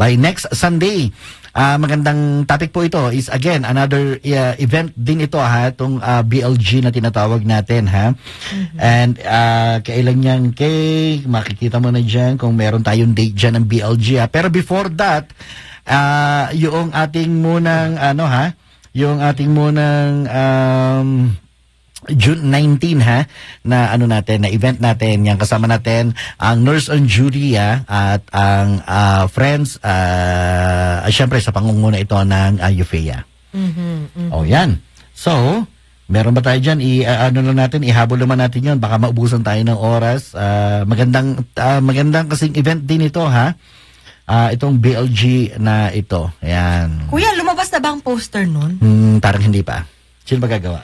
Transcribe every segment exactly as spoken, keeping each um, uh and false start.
by next Sunday. Uh, magandang topic po ito is again another uh, event din ito ha, itong uh, B L G na tinatawag natin ha. Mm-hmm. And uh, kailan yan kay makikita mo na dyan kung meron tayong date dyan ng B L G ha. Pero before that, uh, yung ating munang ano ha, yung ating munang um, June nineteenth ha, na ano natin, na event natin, yung kasama natin ang Nurse on Duty ha, at ang uh, friends, uh, uh, syempre sa pangunguna ito ng uh, U F E A. Mm-hmm, mm-hmm. O yan. So, meron ba tayo dyan? I, uh, ano lang natin, ihabol naman natin yun. Baka maubusan tayo ng oras. Uh, magandang, uh, magandang kasing event din ito ha. Uh, itong B L G na ito. Ayan. Kuya, lumabas na ba ang poster nun? Hmm, parang hindi pa. Sino ba gagawa?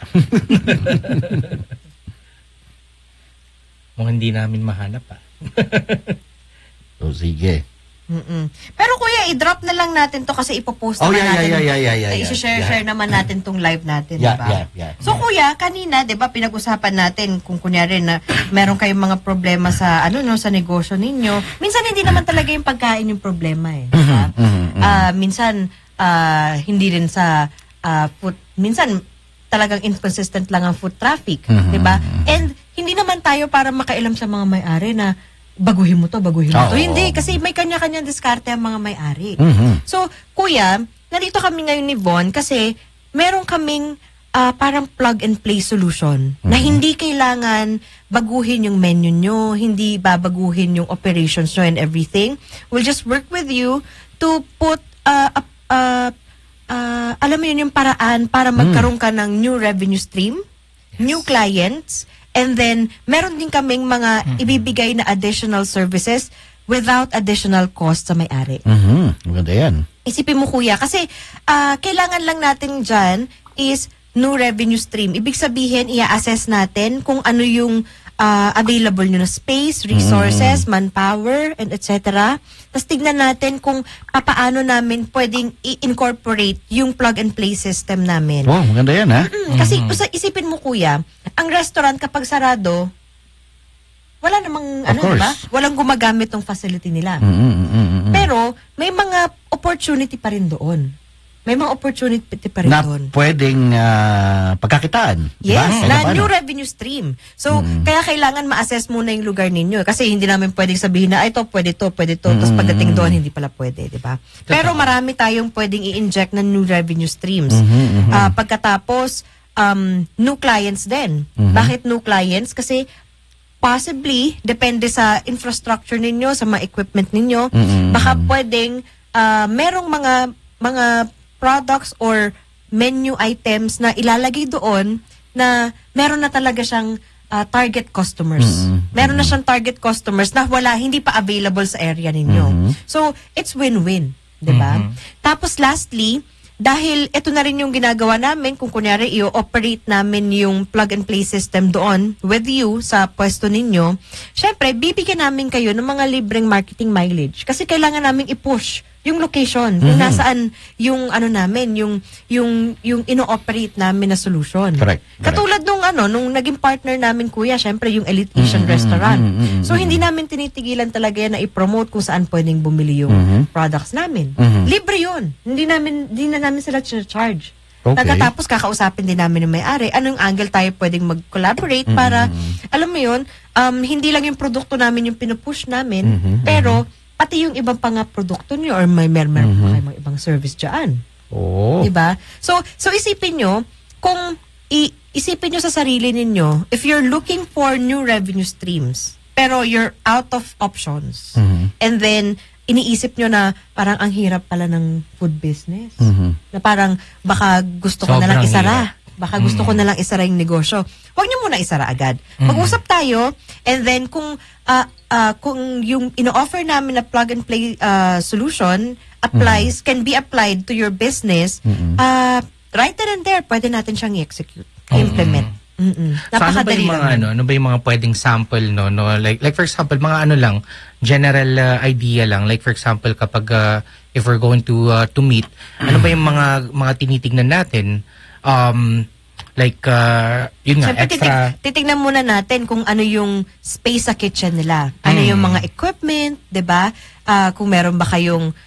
Mukhang hindi namin mahanap pa. So, sige. Mm-mm. Pero kuya, i-drop na lang natin to kasi ipopost oh, naman yeah, natin. Yeah, yeah, yeah, yeah, yeah, I-share-share yeah. naman natin tong live natin, yeah, diba? Yeah, yeah, so yeah. kuya, kanina, diba, pinag-usapan natin kung kunyari na meron kayong mga problema sa, ano, no, sa negosyo ninyo. Minsan hindi naman talaga yung pagkain yung problema eh. Diba? Mm-hmm, mm-hmm. Uh, minsan, uh, hindi rin sa uh, food, minsan, talagang inconsistent lang ang food traffic, mm-hmm. 'di ba? And hindi naman tayo para makailam sa mga may-ari na baguhin mo to, baguhin mo oh, to. Hindi, kasi may kanya-kanyang diskarte ang mga may-ari. Mm-hmm. So, kuya, nandito kami ngayon ni Von kasi meron kaming uh, parang plug and play solution mm-hmm. na hindi kailangan baguhin yung menu nyo, hindi babaguhin yung operations nyo and everything. We'll just work with you to put uh, a, uh, Uh, alam mo yun yung paraan para magkaroon ka ng new revenue stream, yes. new clients, and then meron din kaming mga mm-hmm. ibibigay na additional services without additional cost sa may-ari. Mm-hmm. Maganda yan. Isipin mo kuya, kasi uh, kailangan lang natin dyan is new revenue stream. Ibig sabihin, i-assess natin kung ano yung uh, available nyo na space, resources, mm-hmm. manpower, and et cetera. Tapos tignan natin kung papaano namin pwedeng i-incorporate yung plug-and-play system namin. Wow, maganda yan, ha? Mm-hmm. Kasi mm-hmm. isipin mo, kuya, ang restaurant kapag sarado, wala namang, of ano, diba? Walang gumagamit ng facility nila. Mm-hmm, mm-hmm. Pero, may mga opportunity pa rin doon. May mga opportunity pa rin na doon. Pwedeng uh, pagkakitaan. Yes, diba? na Paano? new revenue stream. So, mm-hmm. kaya kailangan ma-assess muna yung lugar ninyo. Kasi hindi namin pwedeng sabihin na, ito, pwede to, pwede to. Mm-hmm. Tapos pagdating doon, hindi pala pwede, di ba? Pero marami tayong pwedeng i-inject ng new revenue streams. Mm-hmm, mm-hmm. Uh, pagkatapos, um, new clients din. Mm-hmm. Bakit new clients? Kasi possibly, depende sa infrastructure ninyo, sa mga equipment ninyo, mm-hmm. baka pwedeng uh, merong mga mga products or menu items na ilalagay doon na meron na talaga siyang uh, target customers. Mm-hmm. Meron na siyang target customers na wala, hindi pa available sa area ninyo. Mm-hmm. So, it's win-win. Diba? Mm-hmm. Tapos lastly, dahil ito na rin yung ginagawa namin, kung kunyari i-operate namin yung plug-and-play system doon with you sa pwesto ninyo, syempre, bibigyan namin kayo ng mga libreng marketing mileage. Kasi kailangan namin i-push yung location, kung mm-hmm. nasaan yung ano namin, yung yung yung ino-operate namin na solution. Correct. Katulad nung ano, nung naging partner namin kuya, syempre yung Elite Asian mm-hmm. Restaurant. Mm-hmm. So hindi namin tinitigilan talaga yan na i-promote kung saan pwedeng bumili yung mm-hmm. products namin. Mm-hmm. Libre yun. Hindi namin hindi na namin sila charge. Okay. Pagkatapos kakausapin din namin ng may-ari, anong angle tayo pwedeng mag-collaborate mm-hmm. para alam mo yun, um, hindi lang yung produkto namin yung pinupush namin, mm-hmm. pero pati yung ibang pang produkto niyo or may meron mm-hmm. kayo mga ibang service dyan. Oh. Diba? So, so isipin nyo, kung i- isipin nyo sa sarili ninyo, if you're looking for new revenue streams, pero you're out of options, mm-hmm. and then, iniisip nyo na parang ang hirap pala ng food business. Mm-hmm. Na parang baka gusto ko na lang isara. Hirap. Baka gusto mm-hmm. ko na lang isara yung negosyo. Huwag nyo muna isara agad. Mm-hmm. Mag-usap tayo, and then kung uh, uh, kung yung ino-offer namin na plug-and-play uh, solution applies, mm-hmm. can be applied to your business, mm-hmm. uh, right then and there, pwede natin siyang i-execute, mm-hmm. implement. Mm-hmm. So, ano ba yung mga, ano, ano ba yung mga pwedeng sample, no? no? Like, like for example, mga ano lang, general uh, idea lang. Like for example, kapag uh, if we're going to uh, to meet, ano ba yung mga mga tinitignan natin? Um, like, uh, yun nga, Siyempre, extra... Titig, titignan muna natin kung ano yung space sa kitchen nila. Ano mm. yung mga equipment, diba? Uh, kung meron ba kayong